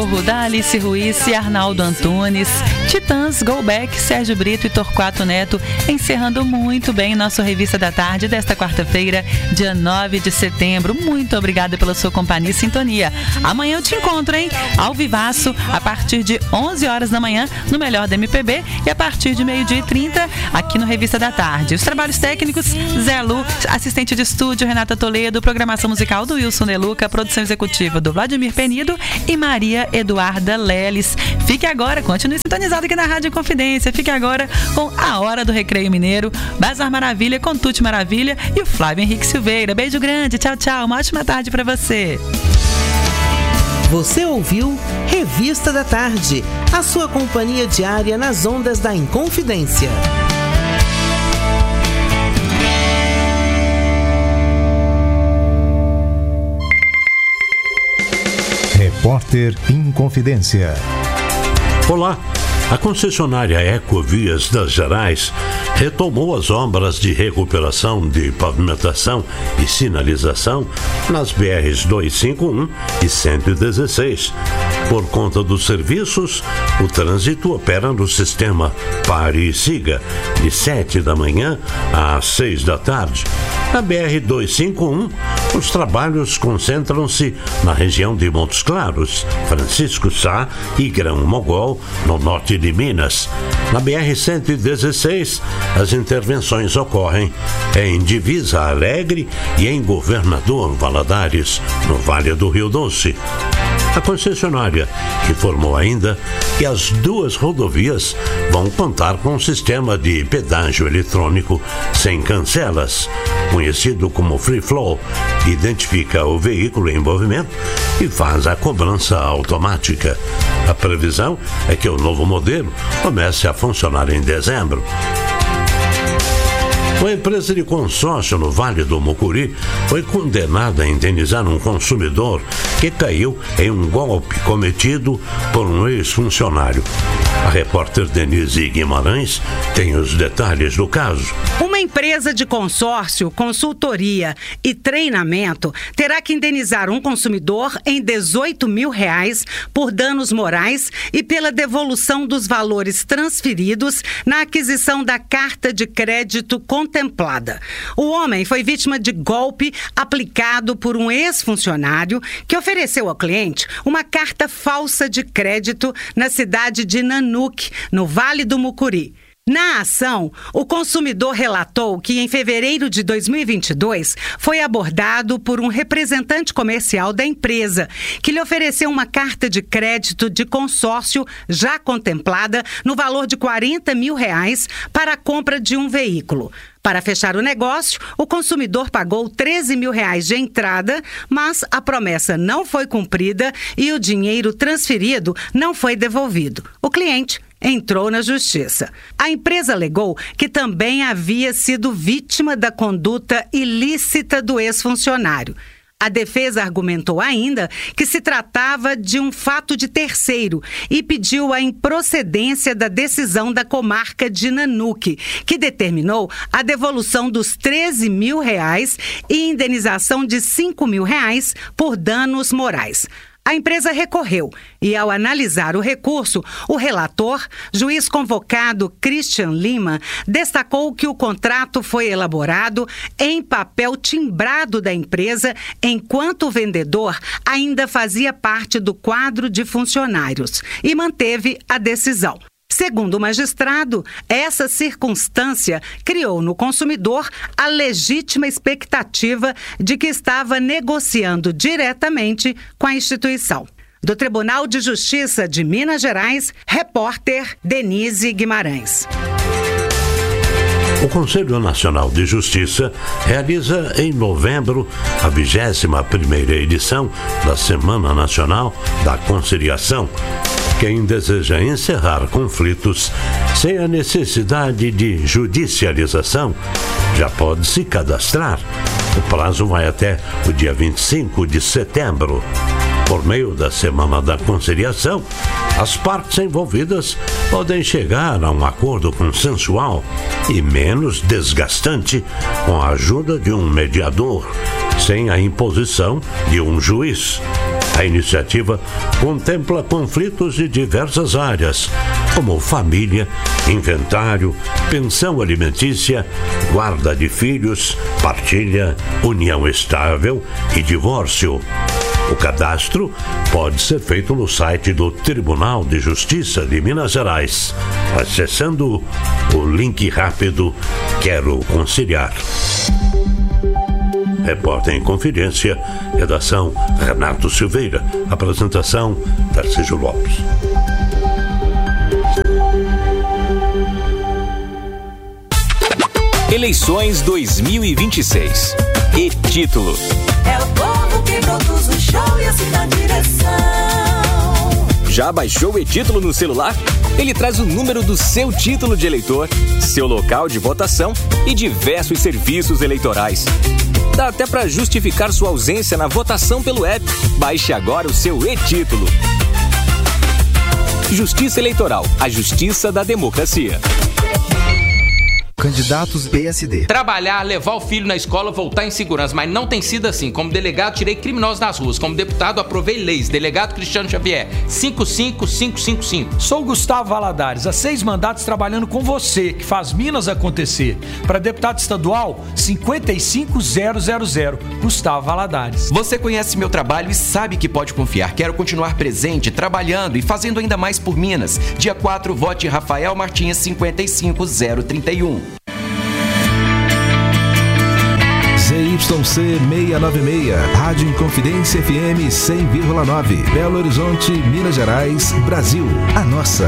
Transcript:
Cachorro, da Alice Ruiz e Arnaldo Antunes. Titãs, Go Back, Sérgio Brito e Torquato Neto, encerrando muito bem nossa Revista da Tarde desta quarta-feira, dia 9 de setembro. Muito obrigada pela sua companhia e sintonia. Amanhã eu te encontro, hein? Ao vivaço, a partir de 11 horas da manhã, no Melhor da MPB, e a partir de 12h30, aqui no Revista da Tarde. Os trabalhos técnicos, Zé Lu, assistente de estúdio, Renata Toledo, programação musical do Wilson Deluca, produção executiva do Vladimir Penido e Maria Eduarda Leles. Fique agora, continue sintonizado aqui na Rádio Confidência. Fique agora com A Hora do Recreio Mineiro, Bazar Maravilha com Tuti Maravilha e o Flávio Henrique Silveira. Beijo grande, tchau, tchau. Uma ótima tarde para você. Você ouviu Revista da Tarde, a sua companhia diária nas ondas da Inconfidência. Repórter Inconfidência. Olá, a concessionária Ecovias das Gerais retomou as obras de recuperação de pavimentação e sinalização nas BRs 251 e 116. Por conta dos serviços, o trânsito opera no sistema Pare e Siga, de 7 da manhã às 6 da tarde. Na BR-251, os trabalhos concentram-se na região de Montes Claros, Francisco Sá e Grão-Mogol, no norte de Minas. Na BR-116, as intervenções ocorrem em Divisa Alegre e em Governador Valadares, no Vale do Rio Doce. A concessionária informou ainda que as duas rodovias vão contar com um sistema de pedágio eletrônico sem cancelas, conhecido como Free Flow, que identifica o veículo em movimento e faz a cobrança automática. A previsão é que o novo modelo comece a funcionar em dezembro. Uma empresa de consórcio no Vale do Mucuri foi condenada a indenizar um consumidor que caiu em um golpe cometido por um ex-funcionário. A repórter Denise Guimarães tem os detalhes do caso. Uma empresa de consórcio, consultoria e treinamento terá que indenizar um consumidor em R$18 mil por danos morais e pela devolução dos valores transferidos na aquisição da carta de crédito contemplada. O homem foi vítima de golpe aplicado por um ex-funcionário que ofereceu ao cliente uma carta falsa de crédito na cidade de Nanuque, no Vale do Mucuri. Na ação, o consumidor relatou que em fevereiro de 2022 foi abordado por um representante comercial da empresa, que lhe ofereceu uma carta de crédito de consórcio já contemplada no valor de R$40 mil para a compra de um veículo. Para fechar o negócio, o consumidor pagou R$13 mil de entrada, mas a promessa não foi cumprida e o dinheiro transferido não foi devolvido. O cliente entrou na justiça. A empresa alegou que também havia sido vítima da conduta ilícita do ex-funcionário. A defesa argumentou ainda que se tratava de um fato de terceiro e pediu a improcedência da decisão da comarca de Nanuque, que determinou a devolução dos R$13 mil e indenização de R$5 mil por danos morais. A empresa recorreu e, ao analisar o recurso, o relator, juiz convocado Christian Lima, destacou que o contrato foi elaborado em papel timbrado da empresa, enquanto o vendedor ainda fazia parte do quadro de funcionários, e manteve a decisão. Segundo o magistrado, essa circunstância criou no consumidor a legítima expectativa de que estava negociando diretamente com a instituição. Do Tribunal de Justiça de Minas Gerais, repórter Denise Guimarães. O Conselho Nacional de Justiça realiza em novembro a 21ª edição da Semana Nacional da Conciliação. Quem deseja encerrar conflitos sem a necessidade de judicialização já pode se cadastrar. O prazo vai até o dia 25 de setembro. Por meio da Semana da Conciliação, as partes envolvidas podem chegar a um acordo consensual e menos desgastante com a ajuda de um mediador, sem a imposição de um juiz. A iniciativa contempla conflitos de diversas áreas, como família, inventário, pensão alimentícia, guarda de filhos, partilha, união estável e divórcio. O cadastro pode ser feito no site do Tribunal de Justiça de Minas Gerais, acessando o link rápido Quero Conciliar. Repórter em Confidência, redação Renato Silveira, apresentação Tarcísio Lopes. Eleições 2026. E-título. É o povo que produz o show e assim na direção. Já baixou o e-título no celular? Ele traz o número do seu título de eleitor, seu local de votação e diversos serviços eleitorais. Dá até para justificar sua ausência na votação pelo app. Baixe agora o seu e-título. Justiça Eleitoral, a justiça da democracia. Candidatos PSD. Trabalhar, levar o filho na escola, voltar em segurança, mas não tem sido assim. Como delegado, tirei criminosos nas ruas. Como deputado, aprovei leis. Delegado Cristiano Xavier, 55555. Sou Gustavo Valadares, há 6 mandatos trabalhando com você, que faz Minas acontecer. Para deputado estadual, 55000. Gustavo Valadares. Você conhece meu trabalho e sabe que pode confiar. Quero continuar presente, trabalhando e fazendo ainda mais por Minas. Dia 4, vote Rafael Martins, 55031. ZYC 696, Rádio Inconfidência FM 100,9, Belo Horizonte, Minas Gerais, Brasil. A nossa